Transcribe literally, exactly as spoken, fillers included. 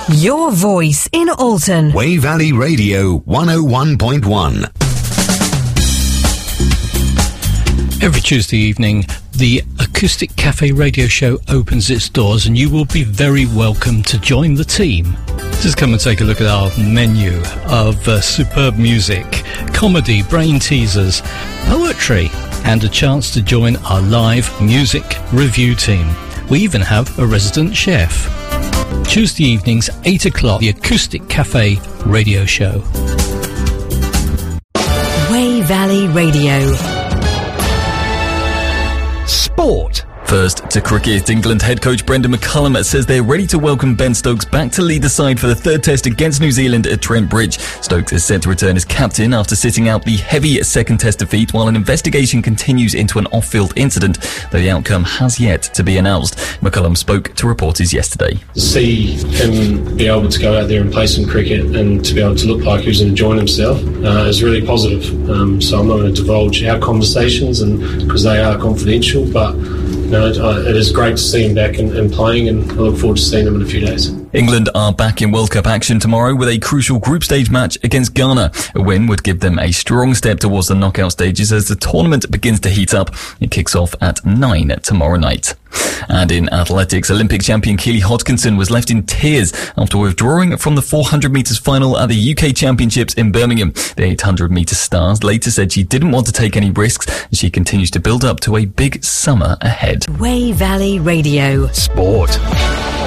Your voice in Alton. Wey Valley Radio one oh one point one. Every Tuesday evening, the Acoustic Cafe radio show opens its doors, and you will be very welcome to join the team. Just come and take a look at our menu of uh, superb music, comedy, brain teasers, poetry, and a chance to join our live music review team. We even have a resident chef. Tuesday evenings, eight o'clock, the Acoustic Cafe radio show. Wey Valley Radio. Sport. First to cricket, England head coach Brendan McCullum says they're ready to welcome Ben Stokes back to lead the side for the third test against New Zealand at Trent Bridge. Stokes is set to return as captain after sitting out the heavy second test defeat, while an investigation continues into an off-field incident, though the outcome has yet to be announced. McCullum spoke to reporters yesterday. To see him be able to go out there and play some cricket and to be able to look like he was enjoying himself uh, is really positive. Um, so I'm not going to divulge our conversations, and because they are confidential, but No, it is great to see him back and, and playing, and I look forward to seeing him in a few days. England are back in World Cup action tomorrow with a crucial group stage match against Ghana. A win would give them a strong step towards the knockout stages as the tournament begins to heat up. It kicks off at nine tomorrow night. And in athletics, Olympic champion Keely Hodgkinson was left in tears after withdrawing from the four hundred metres final at the U K Championships in Birmingham. The eight hundred metre stars later said she didn't want to take any risks, and she continues to build up to a big summer ahead. Wey Valley Radio. Sport.